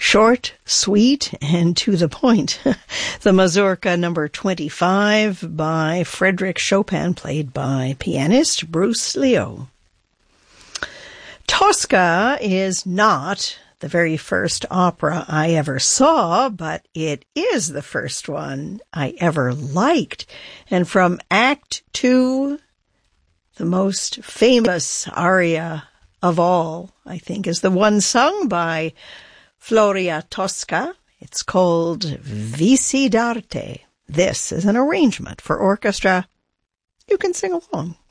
Short, sweet, and to the point. The Mazurka number 25 by Frédéric Chopin, played by pianist Bruce Leo. Tosca is not the very first opera I ever saw, but it is the first one I ever liked. And from Act 2, the most famous aria of all, I think, is the one sung by Floria Tosca. It's called Visi d'arte. This is an arrangement for orchestra. You can sing along.